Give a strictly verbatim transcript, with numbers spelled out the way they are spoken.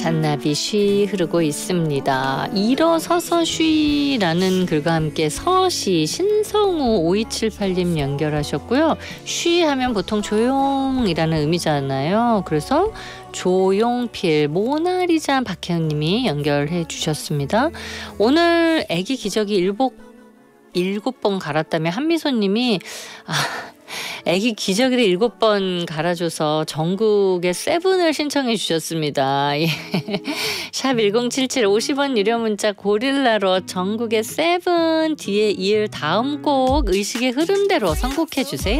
잔나비 쉬 흐르고 있습니다. 일어서서 쉬라는 글과 함께 서시 신성우 오이칠팔님 연결하셨고요. 쉬 하면 보통 조용이라는 의미잖아요. 그래서 조용필, 모나리자 박혜은님이 연결해 주셨습니다. 오늘 애기 기저귀 일곱, 일곱 번 갈았다며 한미소님이 아, 애기 기저귀를 일곱 번 갈아줘서 전국에 세븐을 신청해 주셨습니다. 예. 샵 일공칠칠 오십 원 유료 문자 고릴라로 전국의 세븐 뒤에 이을 다음 곡 의식의 흐름대로 선곡해 주세요.